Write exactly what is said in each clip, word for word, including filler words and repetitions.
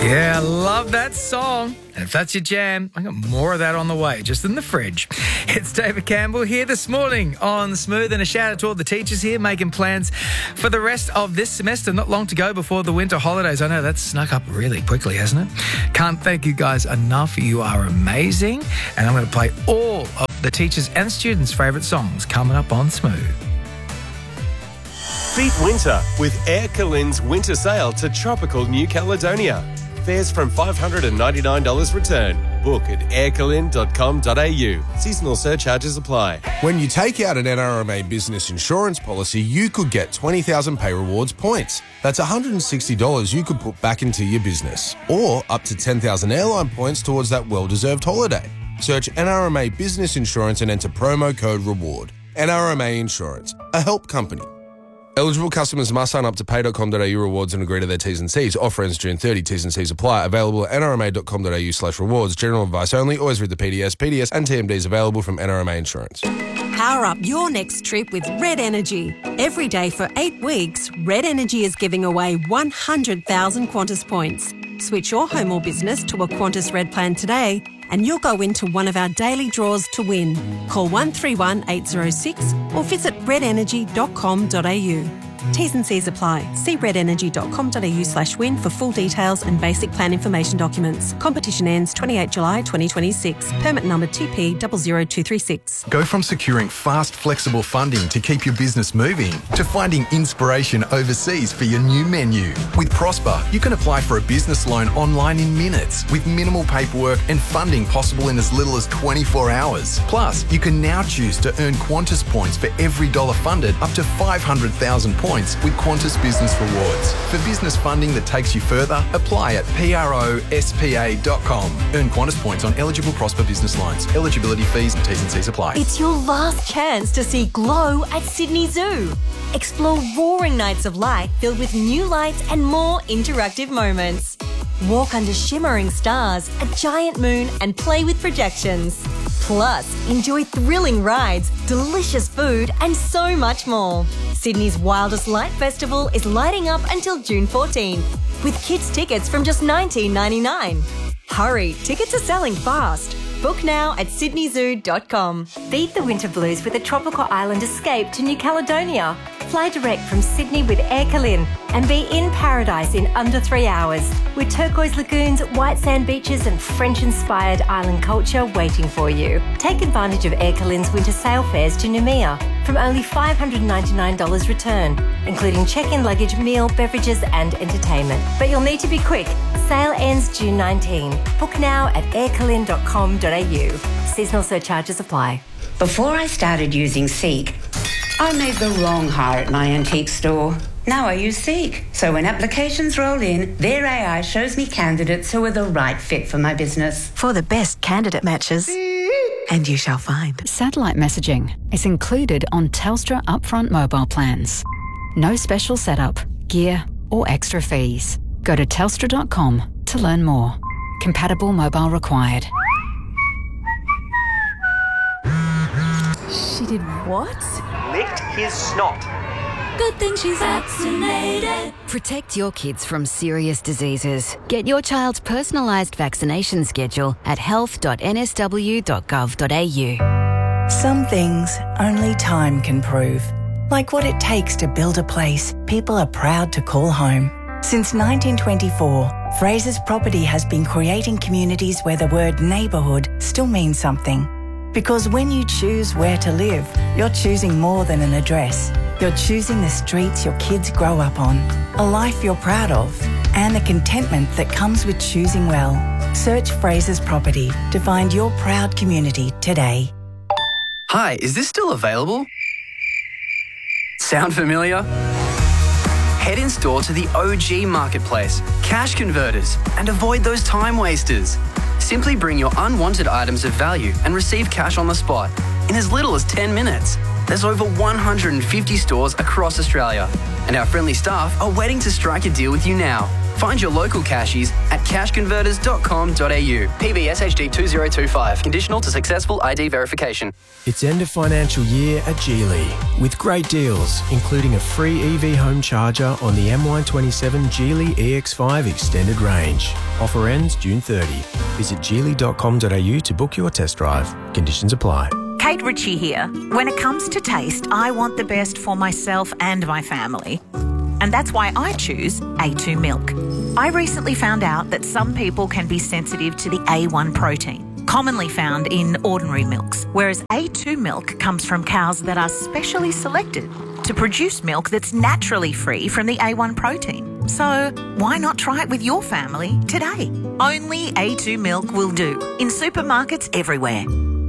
Yeah, I love that song. And if that's your jam, I got more of that on the way, just in the fridge. It's David Campbell here this morning on Smooth, and a shout out to all the teachers here making plans for the rest of this semester. Not long to go before the winter holidays. I know that's snuck up really quickly, hasn't it? Can't thank you guys enough. You are amazing. And I'm going to play all of the teachers' and students' favourite songs coming up on Smooth. Beat winter with Air Calin's winter sale to tropical New Caledonia. Fares from five hundred ninety-nine dollars return. Book at air calin dot com dot a u. Seasonal surcharges apply. When you take out an N R M A business insurance policy, you could get twenty thousand Pay Rewards points. That's one hundred sixty dollars you could put back into your business. Or up to ten thousand airline points towards that well-deserved holiday. Search N R M A Business Insurance and enter promo code REWARD. N R M A Insurance, a help company. Eligible customers must sign up to pay dot com dot a u rewards and agree to their T's and C's. Offer ends June thirtieth. T's and C's apply. Available at n r m a dot com dot a u slash rewards. General advice only. Always read the P D S. P D S and T M Ds available from N R M A Insurance. Power up your next trip with Red Energy. Every day for eight weeks, Red Energy is giving away one hundred thousand Qantas points. Switch your home or business to a Qantas Red plan today and you'll go into one of our daily draws to win. Call one three one eight zero six or visit red energy dot com dot a u. T's and C's apply. See red energy dot com dot a u slash win for full details and basic plan information documents. Competition ends twenty-eighth of July twenty twenty-six. Permit number T P zero zero two three six. Go from securing fast, flexible funding to keep your business moving to finding inspiration overseas for your new menu. With Prosper, you can apply for a business loan online in minutes with minimal paperwork and funding possible in as little as twenty-four hours. Plus, you can now choose to earn Qantas points for every dollar funded up to five hundred thousand points with Qantas Business Rewards. For business funding that takes you further, apply at prospa dot com. Earn Qantas points on eligible Prosper business loans. Eligibility fees and T's and C's apply. It's your last chance to see glow at Sydney Zoo. Explore roaring nights of light filled with new lights and more interactive moments. Walk under shimmering stars, a giant moon, and play with projections. Plus, enjoy thrilling rides, delicious food, and so much more. Sydney's Wildest Light Festival is lighting up until June fourteenth, with kids' tickets from just nineteen ninety-nine. Hurry, tickets are selling fast. Book now at sydney zoo dot com. Beat the winter blues with a tropical island escape to New Caledonia. Fly direct from Sydney with Air Calin and be in paradise in under three hours with turquoise lagoons, white sand beaches and French-inspired island culture waiting for you. Take advantage of Air Calin's winter sail fares to Noumea from only five hundred ninety-nine dollars return, including check-in luggage, meal, beverages and entertainment. But you'll need to be quick. Sale ends June nineteenth. Book now at air calin dot com dot a u. Seasonal surcharges apply. Before I started using Seek, I made the wrong hire at my antique store. Now I use Seek. So when applications roll in, their A I shows me candidates who are the right fit for my business. For the best candidate matches. And you shall find. Satellite messaging is included on Telstra upfront mobile plans. No special setup, gear or extra fees. Go to telstra dot com to learn more. Compatible mobile required. She did what? Licked his snot. Good thing she's vaccinated. Protect your kids from serious diseases. Get your child's personalised vaccination schedule at health dot n s w dot gov dot a u. Some things only time can prove. Like what it takes to build a place people are proud to call home. Since nineteen twenty-four, Fraser's Property has been creating communities where the word neighbourhood still means something. Because when you choose where to live, you're choosing more than an address. You're choosing the streets your kids grow up on, a life you're proud of, and the contentment that comes with choosing well. Search Fraser's Property to find your proud community today. Hi, is this still available? Sound familiar? Head in store to the O G Marketplace, Cash Converters, and avoid those time wasters. Simply bring your unwanted items of value and receive cash on the spot in as little as ten minutes. There's over one hundred fifty stores across Australia, and our friendly staff are waiting to strike a deal with you now. Find your local cashies at cash converters dot com dot a u. P B S H D two zero two five. Conditional to successful I D verification. It's end of financial year at Geely with great deals, including a free E V home charger on the M Y twenty-seven Geely E X five Extended Range. Offer ends June thirtieth. Visit geely dot com dot a u to book your test drive. Conditions apply. Kate Ritchie here. When it comes to taste, I want the best for myself and my family. And that's why I choose A two milk. I recently found out that some people can be sensitive to the A one protein, commonly found in ordinary milks, whereas A two milk comes from cows that are specially selected to produce milk that's naturally free from the A one protein. So why not try it with your family today? Only A two milk will do in supermarkets everywhere.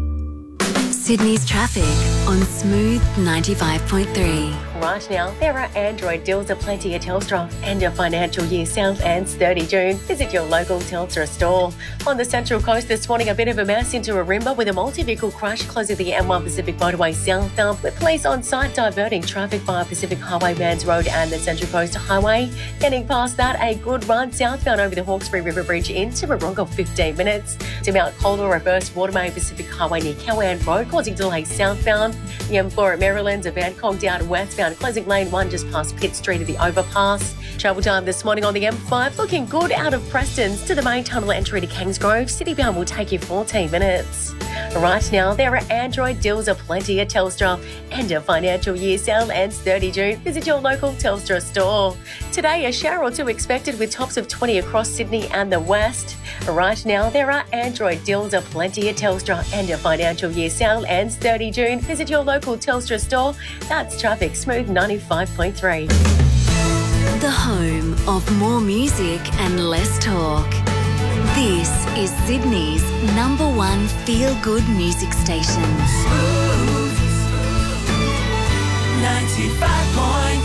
Sydney's traffic on Smooth ninety-five point three. Right now, there are Android deals aplenty at Telstra. End of financial year sales ends thirty June. Visit your local Telstra store. On the Central Coast this morning, a bit of a mess into Arimba with a multi-vehicle crash closing the M one Pacific motorway southbound, with police on site diverting traffic via Pacific Highway Mans Road and the Central Coast Highway. Getting past that, a good run southbound over the Hawkesbury River Bridge into Morongo, fifteen minutes. To Mount Coulter, reverse Waterway Pacific Highway near Cowan Road, causing delays southbound. The M four at Maryland's a van conked out westbound, closing lane one just past Pitt Street at the overpass. Travel time this morning on the M five looking good out of Preston's to the main tunnel entry to Kingsgrove. Citybound will take you fourteen minutes. Right now, there are Android deals aplenty at Telstra. End of financial year sale ends thirty June. Visit your local Telstra store. Today, a shower or two expected with tops of twenty across Sydney and the west. Right now, there are Android deals aplenty at Telstra. End of financial year sale ends thirty June. Visit your local Telstra store. That's Traffic Smooth ninety-five point three. The home of more music and less talk. This is Sydney's number one feel-good music station. Smooth ninety-five point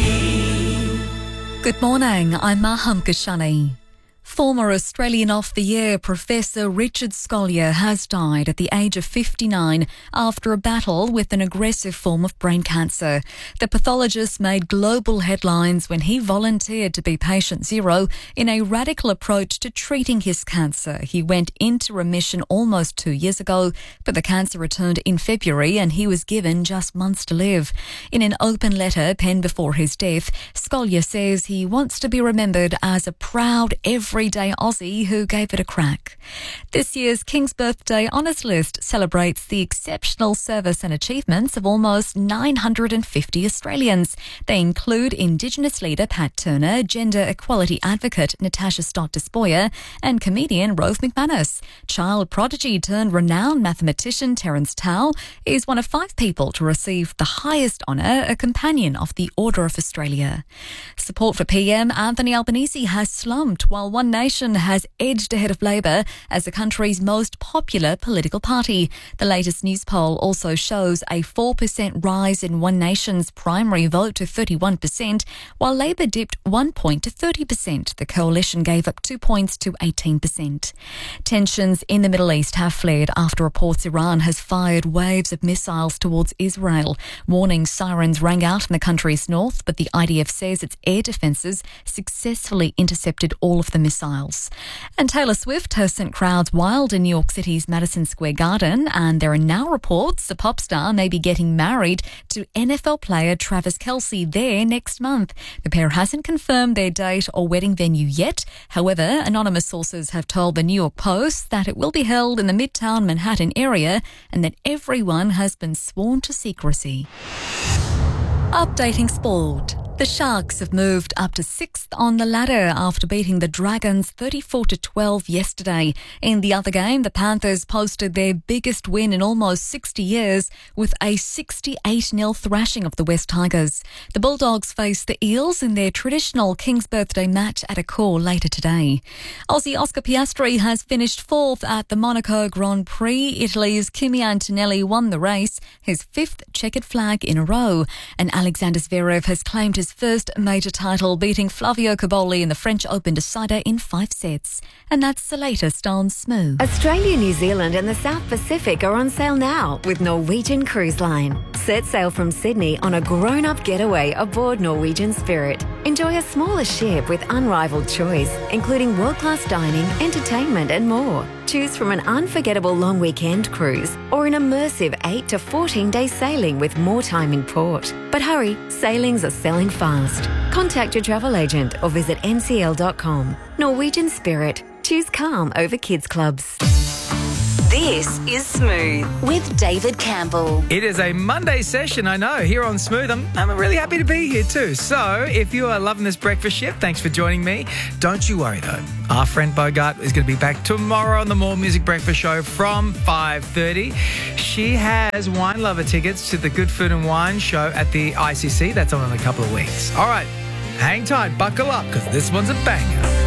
three. Good morning, I'm Maham Kashani. Former Australian of the Year Professor Richard Scolyer has died at the age of fifty-nine after a battle with an aggressive form of brain cancer. The pathologist made global headlines when he volunteered to be patient zero in a radical approach to treating his cancer. He went into remission almost two years ago, but the cancer returned in February and he was given just months to live. In an open letter penned before his death, Scolyer says he wants to be remembered as a proud every everyday Aussie who gave it a crack. This year's King's Birthday Honours List celebrates the exceptional service and achievements of almost nine hundred fifty Australians. They include Indigenous leader Pat Turner, gender equality advocate Natasha Stott-Despoja and comedian Rove McManus. Child prodigy turned renowned mathematician Terence Tao is one of five people to receive the highest honour, a Companion of the Order of Australia. Support for P M Anthony Albanese has slumped while One Nation has edged ahead of Labor as the country's most popular political party. The latest news poll also shows a four percent rise in One Nation's primary vote to thirty-one percent, while Labor dipped one point to thirty percent. The coalition gave up two points to eighteen percent. Tensions in the Middle East have flared after reports Iran has fired waves of missiles towards Israel. Warning sirens rang out in the country's north, but the I D F says its air defences successfully intercepted all of the missiles. And Taylor Swift has sent crowds wild in New York City's Madison Square Garden, and there are now reports the pop star may be getting married to N F L player Travis Kelce there next month. The pair hasn't confirmed their date or wedding venue yet. However, anonymous sources have told the New York Post that it will be held in the Midtown Manhattan area and that everyone has been sworn to secrecy. Updating sport. The Sharks have moved up to sixth on the ladder after beating the Dragons thirty-four to twelve yesterday. In the other game, the Panthers posted their biggest win in almost sixty years with a sixty-eight nil thrashing of the West Tigers. The Bulldogs face the Eels in their traditional King's Birthday match at Accor later today. Aussie Oscar Piastri has finished fourth at the Monaco Grand Prix. Italy's Kimi Antonelli won the race, his fifth checkered flag in a row. And Alexander Zverev has claimed his his first major title, beating Flavio Cobolli in the French Open decider in five sets. And that's the latest on Smooth. Australia, New Zealand and the South Pacific are on sale now with Norwegian Cruise Line. Set sail from Sydney on a grown-up getaway aboard Norwegian Spirit. Enjoy a smaller ship with unrivaled choice, including world-class dining, entertainment and more. Choose from an unforgettable long weekend cruise or an immersive eight to fourteen day sailing with more time in port. But hurry, sailings are selling fast. Contact your travel agent or visit n c l dot com. Norwegian Spirit. Choose calm over kids clubs. This is Smooth with David Campbell. It is a Monday session, I know, here on Smooth. I'm, I'm really happy to be here too. So if you are loving this breakfast shift, thanks for joining me. Don't you worry though. Our friend Bogart is going to be back tomorrow on the More Music Breakfast Show from five thirty. She has Wine Lover tickets to the Good Food and Wine show at the I C C. That's on in a couple of weeks. All right, hang tight, buckle up, because this one's a banger.